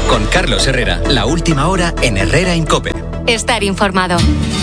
Con Carlos Herrera, la última hora en Herrera en COPE. Estar informado.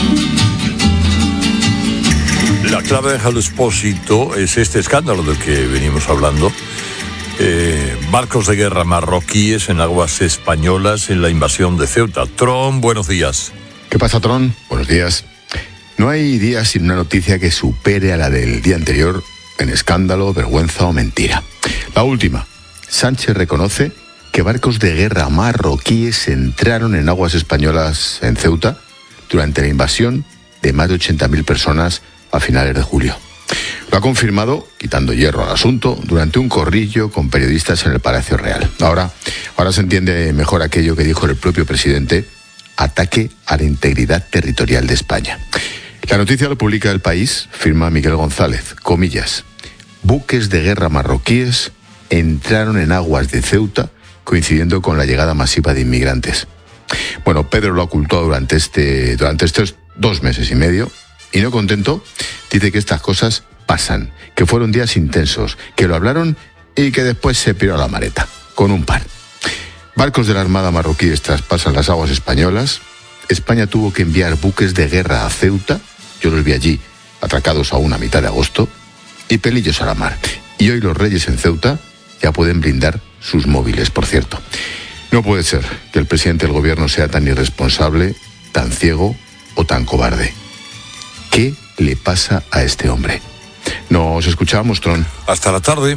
La clave de Javier Espósito es este escándalo del que venimos hablando. Barcos de guerra marroquíes en aguas españolas en la invasión de Ceuta. Tron, buenos días. ¿Qué pasa, Tron? Buenos días. No hay día sin una noticia que supere a la del día anterior en escándalo, vergüenza o mentira. La última. Sánchez reconoce que barcos de guerra marroquíes entraron en aguas españolas en Ceuta durante la invasión de más de 80.000 personas a finales de julio. Lo ha confirmado, quitando hierro al asunto, durante un corrillo con periodistas en el Palacio Real. Ahora se entiende mejor aquello que dijo el propio presidente: ataque a la integridad territorial de España. La noticia lo publica El País, firma Miguel González, comillas: buques de guerra marroquíes entraron en aguas de Ceuta coincidiendo con la llegada masiva de inmigrantes. Bueno, Pedro lo ocultó durante estos 2 meses y medio, y no contento, dice que estas cosas pasan, que fueron días intensos, que lo hablaron y que después se piró a la maleta, con un par. Barcos de la Armada marroquíes traspasan las aguas españolas. España tuvo que enviar buques de guerra a Ceuta. Yo los vi allí, atracados aún a mitad de agosto, y pelillos a la mar. Y hoy los reyes en Ceuta ya pueden blindar sus móviles, por cierto. No puede ser que el presidente del gobierno sea tan irresponsable, tan ciego o tan cobarde. ¿Qué le pasa a este hombre? Nos escuchamos, Tron. Hasta la tarde.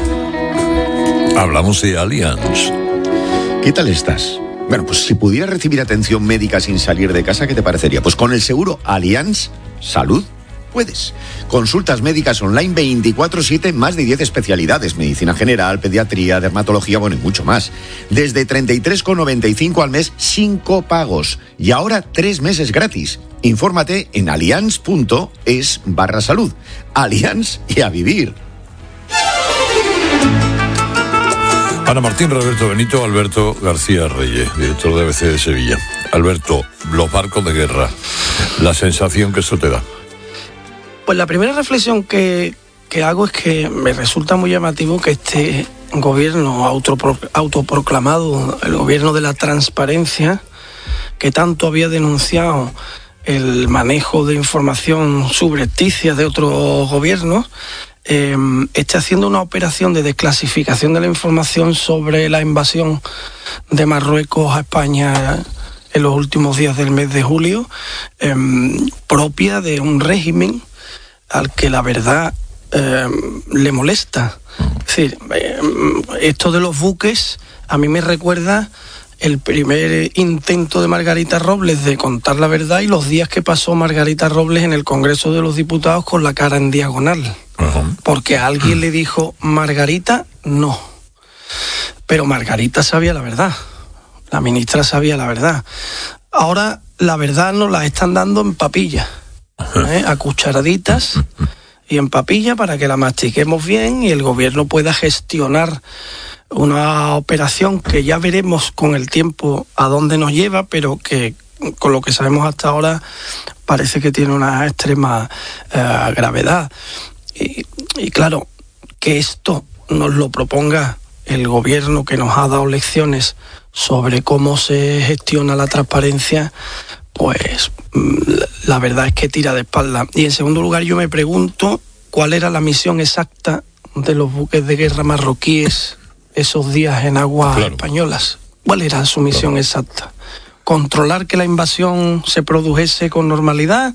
Hablamos de Allianz. ¿Qué tal estás? Bueno, pues si pudieras recibir atención médica sin salir de casa, ¿qué te parecería? Pues con el seguro Allianz Salud puedes. Consultas médicas online 24/7, más de 10 especialidades: medicina general, pediatría, dermatología, bueno, y mucho más. Desde 33,95 al mes, sin copagos. Y ahora 3 meses gratis. Infórmate en allianz.es/salud. Allianz y a vivir. Ana Martín, Roberto Benito, Alberto García Reyes, director de ABC de Sevilla. Alberto, los barcos de guerra, la sensación que eso te da. Pues la primera reflexión que hago es que me resulta muy llamativo que este gobierno autoproclamado, el gobierno de la transparencia, que tanto había denunciado el manejo de información subrepticia de otros gobiernos, esté haciendo una operación de desclasificación de la información sobre la invasión de Marruecos a España en los últimos días del mes de julio, propia de un régimen al que la verdad le molesta. Es decir, esto de los buques a mí me recuerda el primer intento de Margarita Robles de contar la verdad y los días que pasó Margarita Robles en el Congreso de los Diputados con la cara en diagonal. Porque a alguien le dijo: Margarita, no. Pero Margarita sabía la verdad. La ministra sabía la verdad. Ahora la verdad nos la están dando en papilla, a cucharaditas y en papilla, para que la mastiquemos bien y el gobierno pueda gestionar una operación que ya veremos con el tiempo a dónde nos lleva, pero que con lo que sabemos hasta ahora parece que tiene una extrema gravedad. Y claro, que esto nos lo proponga el gobierno que nos ha dado lecciones sobre cómo se gestiona la transparencia, pues la verdad es que tira de espalda. Y en segundo lugar, yo me pregunto cuál era la misión exacta de los buques de guerra marroquíes esos días en aguas españolas. ¿Cuál era su misión exacta? ¿Controlar que la invasión se produjese con normalidad?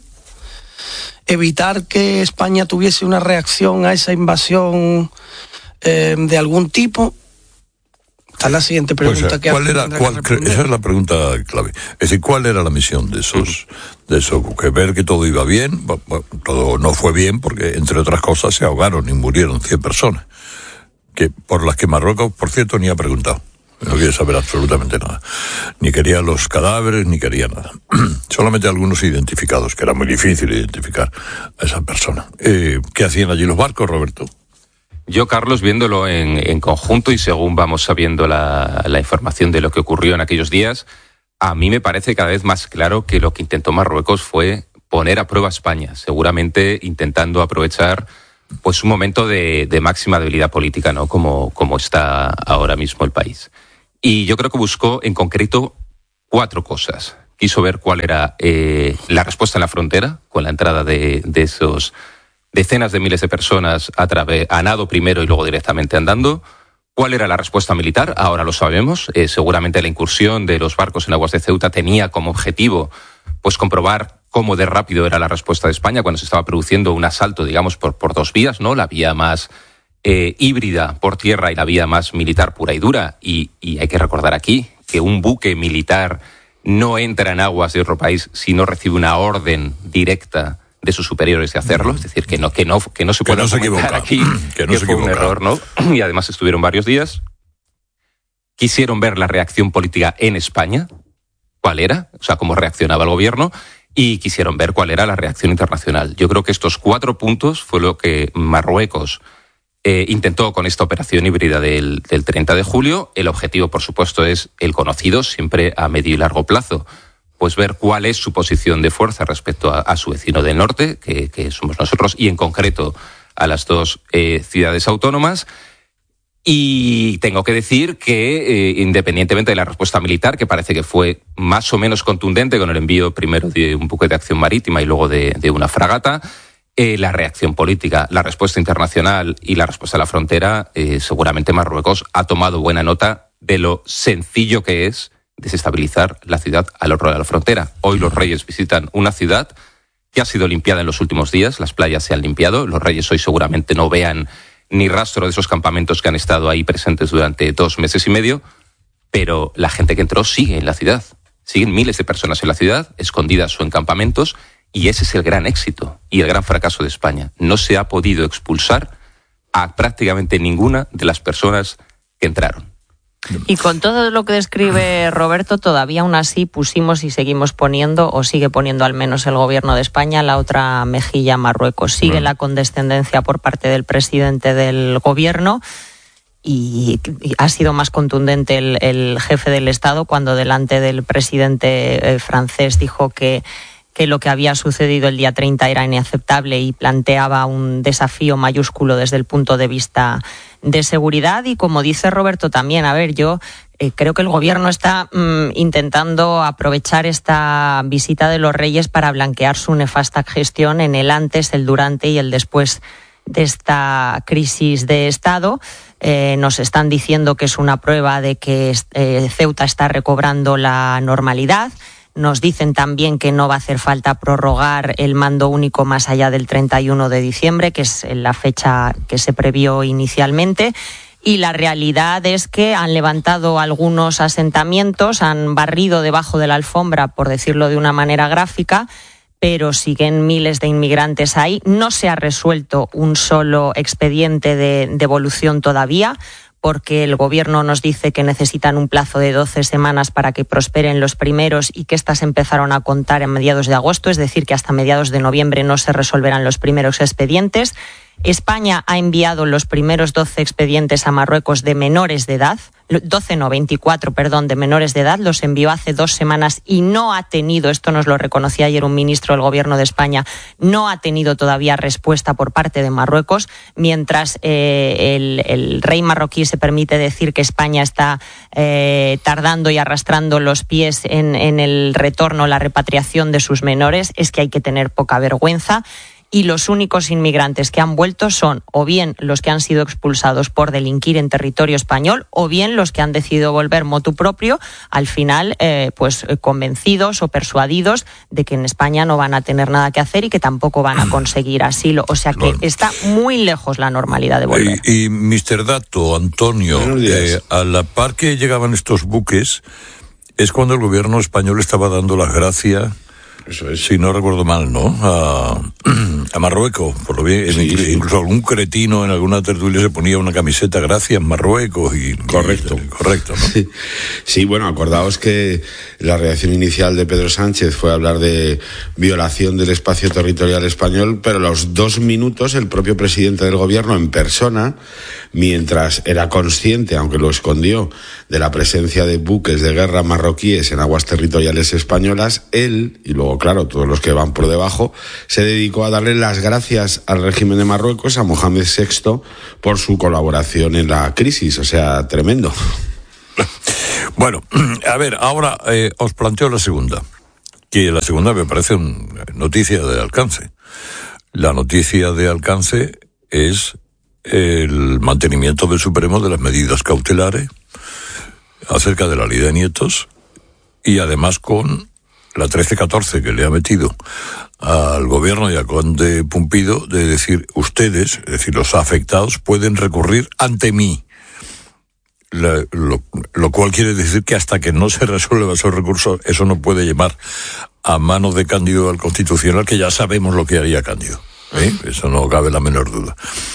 ¿Evitar que España tuviese una reacción a esa invasión de algún tipo? Esta es la siguiente pregunta esa es la pregunta clave. Es decir, ¿cuál era la misión de esos buques? Ver que todo iba bien. Todo no fue bien porque, entre otras cosas, se ahogaron y murieron 100 personas. Por las que Marruecos, por cierto, ni ha preguntado. No quiere saber absolutamente nada. Ni quería los cadáveres, ni quería nada. Solamente algunos identificados, que era muy difícil identificar a esa persona. ¿Qué hacían allí los barcos, Roberto? Yo, Carlos, viéndolo en conjunto y según vamos sabiendo la información de lo que ocurrió en aquellos días, a mí me parece cada vez más claro que lo que intentó Marruecos fue poner a prueba a España, seguramente intentando aprovechar pues un momento de máxima debilidad política, ¿no? Como está ahora mismo el país. Y yo creo que buscó en concreto 4 cosas. Quiso ver cuál era la respuesta en la frontera, con la entrada de esos decenas de miles de personas a nado primero y luego directamente andando. ¿Cuál era la respuesta militar? Ahora lo sabemos. Seguramente la incursión de los barcos en aguas de Ceuta tenía como objetivo pues comprobar cómo de rápido era la respuesta de España cuando se estaba produciendo un asalto, digamos, por 2 vías, ¿no? La vía más híbrida por tierra y la vía más militar pura y dura. Y hay que recordar aquí que un buque militar no entra en aguas de otro país si no recibe una orden directa de sus superiores de hacerlo, es decir, que no se puede argumentar aquí que fue un error, ¿no? Y además estuvieron varios días. Quisieron ver la reacción política en España, cuál era, o sea, cómo reaccionaba el gobierno, y quisieron ver cuál era la reacción internacional. Yo creo que estos 4 puntos fue lo que Marruecos intentó con esta operación híbrida del 30 de julio. El objetivo, por supuesto, es el conocido, siempre a medio y largo plazo, pues ver cuál es su posición de fuerza respecto a su vecino del norte, que somos nosotros, y en concreto a las 2 ciudades autónomas. Y tengo que decir que, independientemente de la respuesta militar, que parece que fue más o menos contundente con el envío primero de un buque de acción marítima y luego de una fragata, la reacción política, la respuesta internacional y la respuesta a la frontera, seguramente Marruecos ha tomado buena nota de lo sencillo que es desestabilizar la ciudad al otro lado de la frontera. Hoy los reyes visitan una ciudad que ha sido limpiada en los últimos días, las playas se han limpiado, los reyes hoy seguramente no vean ni rastro de esos campamentos que han estado ahí presentes durante 2 meses y medio, pero la gente que entró sigue en la ciudad. Siguen miles de personas en la ciudad, escondidas o en campamentos, y ese es el gran éxito y el gran fracaso de España. No se ha podido expulsar a prácticamente ninguna de las personas que entraron. Y con todo lo que describe Roberto, todavía aún así pusimos y seguimos poniendo, o sigue poniendo al menos el gobierno de España, la otra mejilla a Marruecos. Sigue la condescendencia por parte del presidente del gobierno y ha sido más contundente el jefe del Estado cuando delante del presidente francés dijo que lo que había sucedido el día 30 era inaceptable y planteaba un desafío mayúsculo desde el punto de vista de seguridad. Y como dice Roberto también, yo creo que el gobierno está intentando aprovechar esta visita de los reyes para blanquear su nefasta gestión en el antes, el durante y el después de esta crisis de Estado. Nos están diciendo que es una prueba de que Ceuta está recobrando la normalidad. Nos dicen también que no va a hacer falta prorrogar el mando único más allá del 31 de diciembre, que es la fecha que se previó inicialmente. Y la realidad es que han levantado algunos asentamientos, han barrido debajo de la alfombra, por decirlo de una manera gráfica, pero siguen miles de inmigrantes ahí. No se ha resuelto un solo expediente de devolución todavía, porque el gobierno nos dice que necesitan un plazo de 12 semanas para que prosperen los primeros y que estas empezaron a contar en mediados de agosto, es decir, que hasta mediados de noviembre no se resolverán los primeros expedientes. España ha enviado los primeros 12 expedientes a Marruecos de menores de edad, 24 de menores de edad, los envió hace 2 semanas y no ha tenido, esto nos lo reconocía ayer un ministro del Gobierno de España, no ha tenido todavía respuesta por parte de Marruecos, mientras el rey marroquí se permite decir que España está tardando y arrastrando los pies en el retorno, la repatriación de sus menores. Es que hay que tener poca vergüenza. Y los únicos inmigrantes que han vuelto son o bien los que han sido expulsados por delinquir en territorio español o bien los que han decidido volver motu propio, al final convencidos o persuadidos de que en España no van a tener nada que hacer y que tampoco van a conseguir asilo. O sea que está muy lejos la normalidad de volver. Y Mr. Dato, Antonio, a la par que llegaban estos buques, es cuando el gobierno español estaba dando las gracias, eso es, si no recuerdo mal, ¿no?, a Marruecos, por lo bien, sí. Incluso algún cretino en alguna tertulia se ponía una camiseta "Gracias Marruecos" y correcto, ¿no? Sí, bueno, acordaos que la reacción inicial de Pedro Sánchez fue hablar de violación del espacio territorial español, pero a los 2 minutos el propio presidente del gobierno en persona, mientras era consciente, aunque lo escondió, de la presencia de buques de guerra marroquíes en aguas territoriales españolas, él, y luego claro, todos los que van por debajo, se dedicó a darle las gracias al régimen de Marruecos, a Mohamed VI, por su colaboración en la crisis. O sea, tremendo. Bueno, a ver, ahora os planteo la segunda, que la segunda me parece una noticia de alcance. La noticia de alcance es el mantenimiento del Supremo de las medidas cautelares acerca de la ley de nietos, y además con la 1314 que le ha metido al gobierno y a Conde Pumpido de decir, ustedes, es decir, los afectados, pueden recurrir ante mí. Lo cual quiere decir que hasta que no se resuelva esos recursos, eso no puede llevar a manos de Cándido al Constitucional, que ya sabemos lo que haría Cándido. Eso no cabe la menor duda.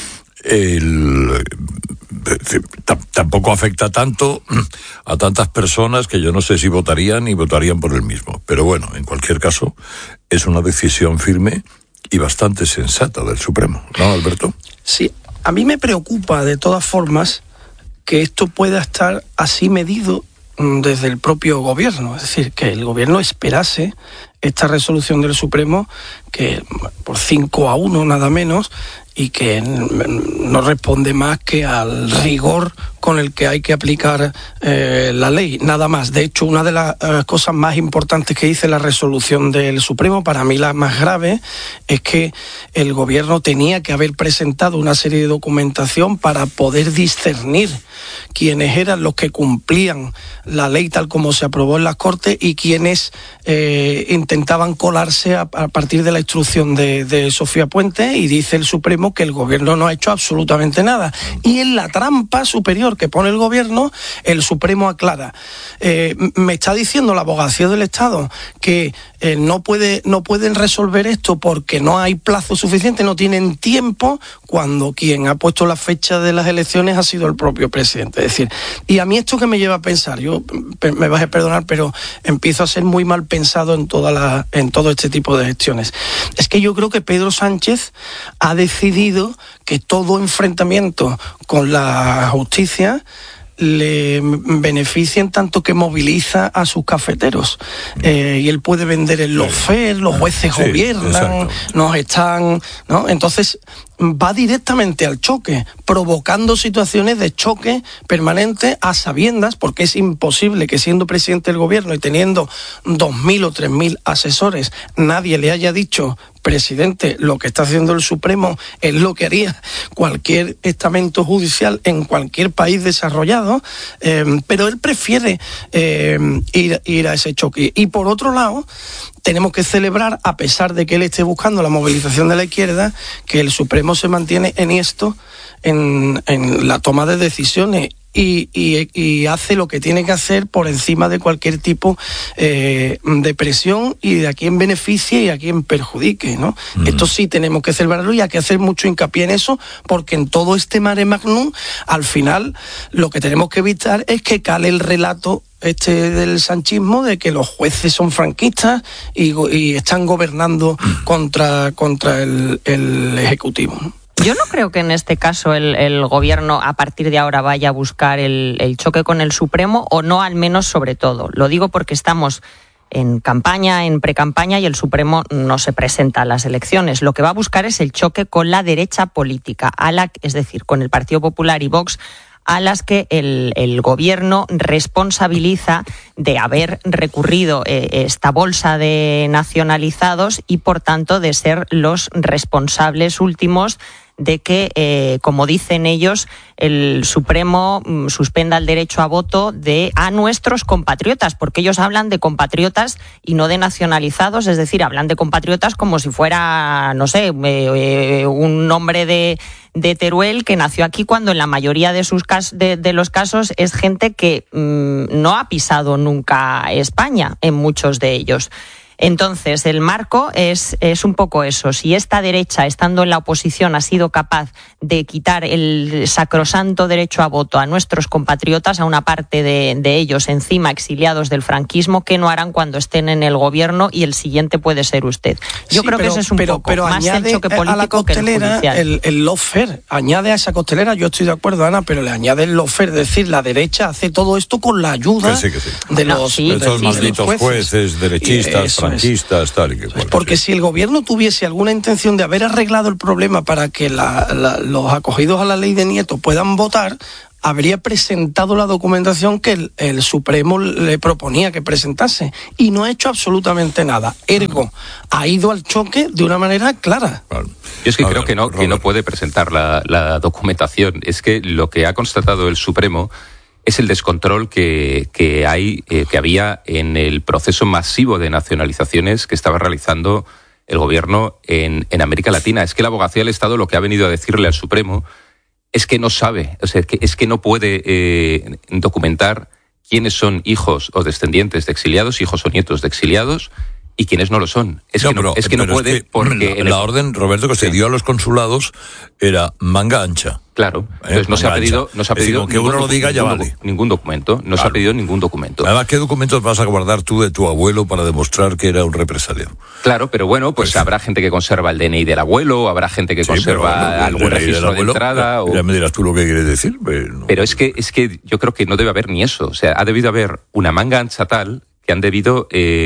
Tampoco afecta tanto a tantas personas que yo no sé si votarían y votarían por el mismo. Pero bueno, en cualquier caso, es una decisión firme y bastante sensata del Supremo, ¿no, Alberto? Sí, a mí me preocupa de todas formas que esto pueda estar así medido desde el propio gobierno, es decir, que el gobierno esperase esta resolución del Supremo, que por 5-1 nada menos, y que no responde más que al rigor con el que hay que aplicar la ley, nada más. De hecho, una de las cosas más importantes que dice la resolución del Supremo, para mí la más grave, es que el gobierno tenía que haber presentado una serie de documentación para poder discernir quiénes eran los que cumplían la ley tal como se aprobó en las Cortes y quiénes intentaban colarse a partir de la instrucción de Sofía Puente, y dice el Supremo que el gobierno no ha hecho absolutamente nada. Y en la trampa superior que pone el gobierno, el Supremo aclara. Me está diciendo la Abogacía del Estado que no pueden resolver esto porque no hay plazo suficiente, no tienen tiempo, cuando quien ha puesto la fecha de las elecciones ha sido el propio presidente. Es decir, y a mí esto que me lleva a pensar, yo me vas a perdonar, pero empiezo a ser muy mal pensado en todo este tipo de gestiones. Es que yo creo que Pedro Sánchez ha decidido que todo enfrentamiento con la justicia le beneficia en tanto que moviliza a sus cafeteros, y él puede vender el lawfare, los jueces gobiernan, nos están, ¿no? Entonces va directamente al choque, provocando situaciones de choque permanente a sabiendas, porque es imposible que siendo presidente del gobierno y teniendo 2.000 o 3.000 asesores, nadie le haya dicho: presidente, lo que está haciendo el Supremo es lo que haría cualquier estamento judicial en cualquier país desarrollado, pero él prefiere ir a ese choque. Y por otro lado, tenemos que celebrar, a pesar de que él esté buscando la movilización de la izquierda, que el Supremo se mantiene enhiesto en la toma de decisiones y hace lo que tiene que hacer por encima de cualquier tipo de presión y de a quién beneficie y a quién perjudique, ¿no? Esto sí tenemos que celebrarlo, y hay que hacer mucho hincapié en eso, porque en todo este mare magnum, al final, lo que tenemos que evitar es que cale el relato del sanchismo de que los jueces son franquistas y están gobernando contra el Ejecutivo, ¿no? Yo no creo que en este caso el gobierno a partir de ahora vaya a buscar el choque con el Supremo, o no, al menos sobre todo. Lo digo porque estamos en campaña, en precampaña, y el Supremo no se presenta a las elecciones. Lo que va a buscar es el choque con la derecha política, es decir, con el Partido Popular y Vox, a las que el gobierno responsabiliza de haber recurrido esta bolsa de nacionalizados y, por tanto, de ser los responsables últimos de que, como dicen ellos, el Supremo suspenda el derecho a voto a nuestros compatriotas, porque ellos hablan de compatriotas y no de nacionalizados, es decir, hablan de compatriotas como si fuera, no sé, un hombre de Teruel que nació aquí, cuando en la mayoría de los casos es gente que no ha pisado nunca España, en muchos de ellos. Entonces, el marco es un poco eso. Si esta derecha, estando en la oposición, ha sido capaz de quitar el sacrosanto derecho a voto a nuestros compatriotas, a una parte de ellos encima exiliados del franquismo, ¿qué no harán cuando estén en el gobierno? Y el siguiente puede ser usted. Yo creo que ese es un poco más el choque político que el judicial. El lawfare, añade a esa costelera, yo estoy de acuerdo, Ana, pero le añade el lawfare, es decir, la derecha hace todo esto con la ayuda de los malditos jueces, derechistas, franquistas, tal y que cual. Porque si el gobierno tuviese alguna intención de haber arreglado el problema para que los acogidos a la ley de Nieto puedan votar, habría presentado la documentación que el Supremo le proponía que presentase, y no ha hecho absolutamente nada. Ergo, ha ido al choque de una manera clara. Yo es que creo que no puede presentar la documentación. Es que lo que ha constatado el Supremo es el descontrol que había en el proceso masivo de nacionalizaciones que estaba realizando el gobierno en América Latina. Es que la Abogacía del Estado lo que ha venido a decirle al Supremo es que no sabe, es que no puede documentar quiénes son hijos o descendientes de exiliados, hijos o nietos de exiliados, y quienes no lo son. Es que no puede, porque la orden, Roberto, que se dio a los consulados era manga ancha. Claro, entonces no se ha pedido que uno lo diga ya vale. Ningún documento, se ha pedido ningún documento. Además, ¿qué documentos vas a guardar tú de tu abuelo para demostrar que era un represaliado? Claro, pero bueno, pues habrá gente que conserva el DNI del abuelo, habrá gente que conserva algún registro de entrada. Ya me dirás tú lo que quieres decir. Pero es que yo creo que no debe haber ni eso. O sea, ha debido haber una manga ancha tal que han debido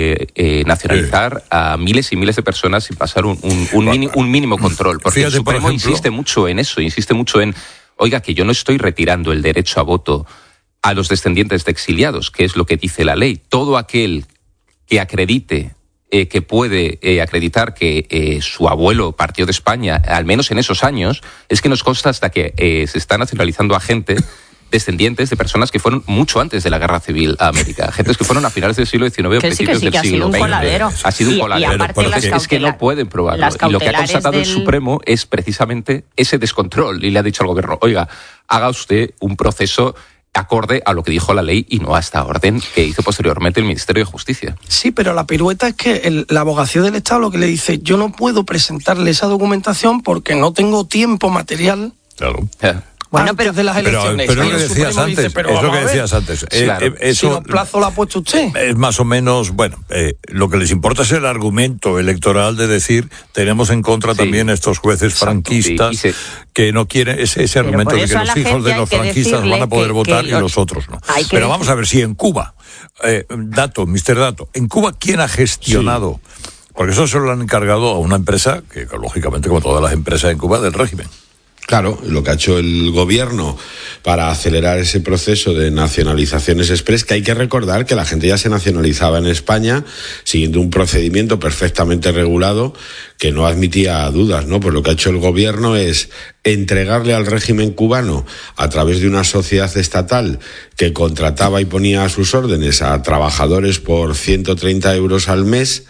nacionalizar a miles y miles de personas sin pasar un mínimo control. Porque el Supremo insiste mucho en eso, insiste mucho en, oiga, que yo no estoy retirando el derecho a voto a los descendientes de exiliados, que es lo que dice la ley. Todo aquel que acredite, que puede acreditar que su abuelo partió de España, al menos en esos años, es que nos consta hasta que se está nacionalizando a gente descendientes de personas que fueron mucho antes de la Guerra Civil a América, gentes que fueron a finales del siglo XIX o principios del siglo XX. Ha sido un coladero. Es que no pueden probarlo. Y lo que ha constatado el Supremo es precisamente ese descontrol, y le ha dicho al gobierno, oiga, haga usted un proceso acorde a lo que dijo la ley y no a esta orden que hizo posteriormente el Ministerio de Justicia. Sí, pero la pirueta es que la Abogacía del Estado lo que le dice, yo no puedo presentarle esa documentación porque no tengo tiempo material. Claro. Bueno, pero de las elecciones. Pero lo que decías antes, dice, es lo que decías antes. Claro, eso, si los plazos lo ha puesto usted. Es más o menos, lo que les importa es el argumento electoral de decir, tenemos en contra también a estos jueces franquistas que no quieren ese argumento de que los hijos de los franquistas van a poder votar y los otros no. Pero vamos a ver, si en Cuba, Mr. Dato, en Cuba, ¿quién ha gestionado? Porque eso se lo han encargado a una empresa que, lógicamente, como todas las empresas en Cuba, del régimen. Claro, lo que ha hecho el gobierno para acelerar ese proceso de nacionalizaciones express, que hay que recordar que la gente ya se nacionalizaba en España siguiendo un procedimiento perfectamente regulado que no admitía dudas, ¿no? Pues lo que ha hecho el gobierno es entregarle al régimen cubano, a través de una sociedad estatal que contrataba y ponía a sus órdenes a trabajadores por 130 euros al mes,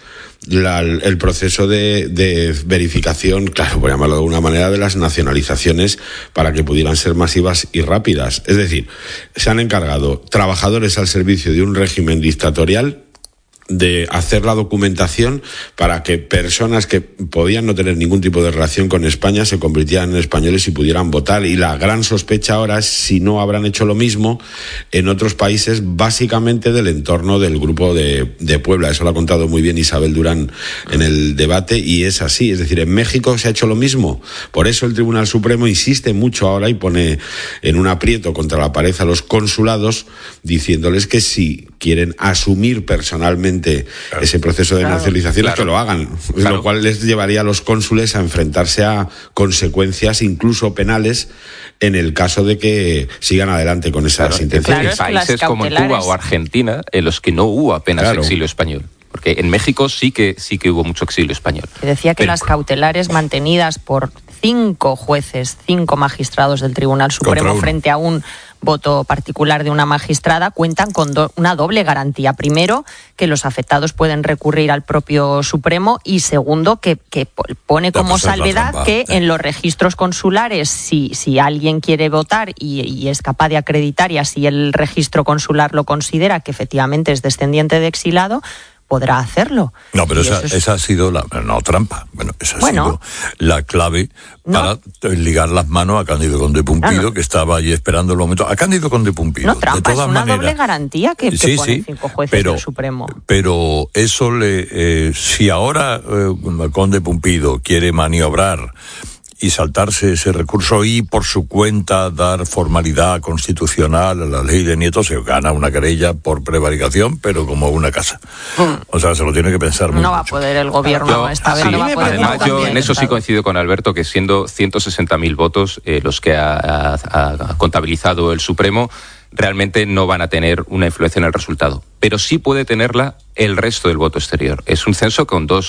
el proceso de verificación, claro, por llamarlo de alguna manera, de las nacionalizaciones para que pudieran ser masivas y rápidas. Es decir, se han encargado trabajadores al servicio de un régimen dictatorial de hacer la documentación para que personas que podían no tener ningún tipo de relación con España se convirtieran en españoles y pudieran votar. Y la gran sospecha ahora es si no habrán hecho lo mismo en otros países, básicamente del entorno del Grupo de Puebla. Eso lo ha contado muy bien Isabel Durán en el debate, y es así. Es decir, en México se ha hecho lo mismo. Por eso el Tribunal Supremo insiste mucho ahora y pone en un aprieto contra la pared a los consulados, diciéndoles que si quieren asumir personalmente ese proceso de nacionalización, que lo hagan, lo cual les llevaría a los cónsules a enfrentarse a consecuencias incluso penales en el caso de que sigan adelante con esas intenciones. Hay países como en Cuba o Argentina en los que no hubo apenas exilio español. Porque en México sí que hubo mucho exilio español. Que decía que las cautelares mantenidas por 5 jueces, 5 magistrados del Tribunal Supremo frente a un voto particular de una magistrada cuentan con una doble garantía. Primero, que los afectados pueden recurrir al propio Supremo, y segundo, que pone como salvedad que en los registros consulares, si alguien quiere votar y es capaz de acreditar, y así el registro consular lo considera que efectivamente es descendiente de exilado, podrá hacerlo. No, pero esa ha sido trampa. Esa ha sido la clave para ligar las manos a Cándido Conde Pumpido, que estaba allí esperando el momento. A Cándido Conde Pumpido. No, trampa, es una doble garantía que ponen 5 jueces del Supremo. Pero eso si ahora Conde Pumpido quiere maniobrar y saltarse ese recurso y por su cuenta dar formalidad constitucional a la ley de Nieto, se gana una querella por prevaricación, pero como una casa. O sea, se lo tiene que pensar mucho. No va a poder el gobierno esta vez. Sí, no va a poder. además, yo en eso sí coincido con Alberto, que siendo 160.000 votos los que ha contabilizado el Supremo, realmente no van a tener una influencia en el resultado. Pero sí puede tenerla el resto del voto exterior. Es un censo con dos